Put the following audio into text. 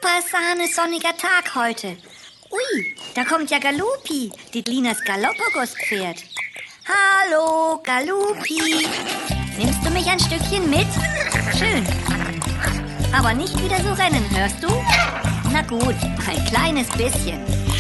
super sahne-sonniger Tag heute. Ui, da kommt ja Galupi, Didlinas Galopagos-Pferd. Hallo, Galupi. Nimmst du mich ein Stückchen mit? Schön. Aber nicht wieder so rennen, hörst du? Na gut, ein kleines bisschen.